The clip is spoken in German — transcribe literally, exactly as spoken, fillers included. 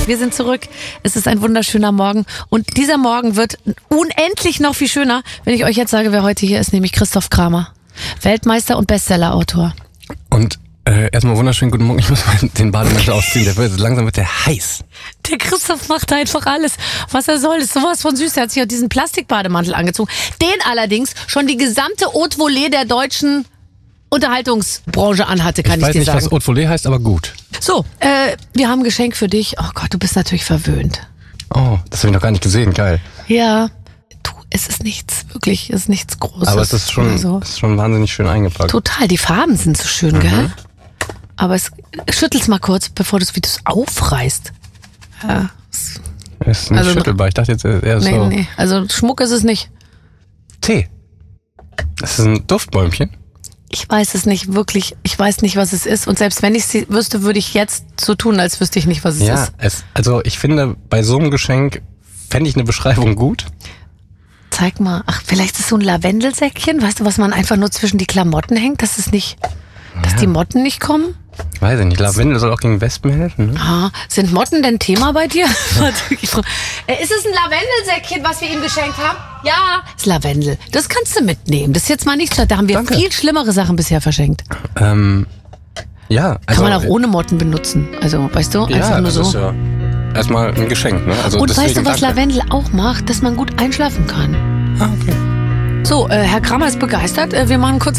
Wir sind zurück. Es ist ein wunderschöner Morgen. Und dieser Morgen wird unendlich noch viel schöner, wenn ich euch jetzt sage, wer heute hier ist, nämlich Christoph Kramer. Weltmeister und Bestsellerautor. Und äh, erstmal wunderschönen guten Morgen. Ich muss mal den Bademantel ausziehen. Der wird, langsam wird der heiß. Der Christoph macht einfach alles, was er soll. Ist sowas von süß. Er hat sich auch diesen Plastikbademantel angezogen. Den allerdings schon die gesamte Haute Volée der deutschen Unterhaltungsbranche anhatte, kann ich, ich dir sagen. Ich weiß nicht, was Haute Volée heißt, aber gut. So, äh, wir haben ein Geschenk für dich. Oh Gott, du bist natürlich verwöhnt. Oh, das habe ich noch gar nicht gesehen. Geil. Ja, du, es ist nichts, wirklich, es ist nichts Großes. Aber es ist schon, so. es ist schon wahnsinnig schön eingepackt. Total, die Farben sind so schön, mhm. gell? Aber es, schüttel's mal kurz, bevor du es wieder aufreißt. Ja, es ist nicht also, schüttelbar. Ich dachte jetzt eher nee, so. Nee, also Schmuck ist es nicht. Tee. Das ist ein Duftbäumchen. Ich weiß es nicht wirklich, ich weiß nicht, was es ist. Und selbst wenn ich es wüsste, würde ich jetzt so tun, als wüsste ich nicht, was es ja, ist. Ja, also ich finde, bei so einem Geschenk fände ich eine Beschreibung gut. Zeig mal. Ach, vielleicht ist es so ein Lavendelsäckchen, weißt du, was man einfach nur zwischen die Klamotten hängt, dass es nicht, dass ja. die Motten nicht kommen? Weiß ich nicht, Lavendel soll auch gegen Wespen helfen, ne? Ah, sind Motten denn Thema bei dir? äh, ist es ein Lavendelsäckchen, was wir ihm geschenkt haben? Ja, ist Lavendel. Das kannst du mitnehmen. Das ist jetzt mal nichts. Da haben wir Danke. viel schlimmere Sachen bisher verschenkt. Ähm, ja. Also, kann man auch ohne Motten benutzen. Also, weißt du, einfach ja, nur so. Ist ja erstmal ein Geschenk, ne? Also und weißt du, was danke. Lavendel auch macht? Dass man gut einschlafen kann. Ah, okay. So, äh, Herr Kramer ist begeistert. Äh, wir machen kurz